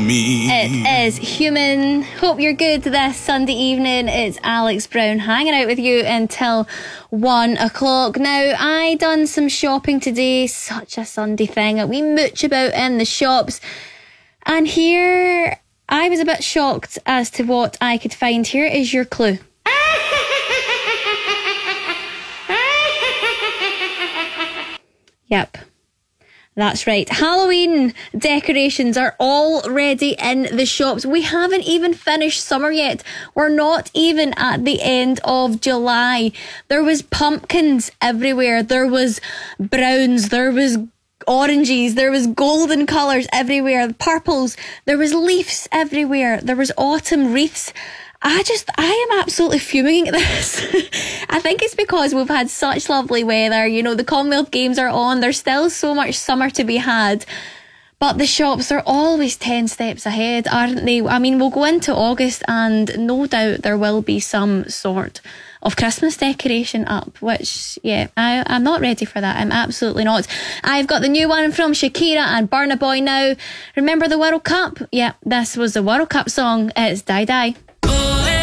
me. It is Human. Hope you're good this Sunday evening. It's Alex Brown hanging out with you until 1 o'clock. Now, I done some shopping today. Such a Sunday thing. We mooch about in the shops. And here, I was a bit shocked as to what I could find. Here is your clue. Yep. That's right. Halloween decorations are already in the shops. We haven't even finished summer yet. We're not even at the end of July. There was pumpkins everywhere. There was browns. There was oranges. There was golden colours everywhere. Purples. There was leaves everywhere. There was autumn wreaths. I am absolutely fuming at this. I think it's because we've had such lovely weather. You know, the Commonwealth Games are on. There's still so much summer to be had. But the shops are always 10 steps ahead, aren't they? I mean, we'll go into August and no doubt there will be some sort of Christmas decoration up, which, yeah, I'm not ready for that. I'm absolutely not. I've got the new one from Shakira and Burna Boy now. Remember the World Cup? Yeah, this was the World Cup song. It's Die Die.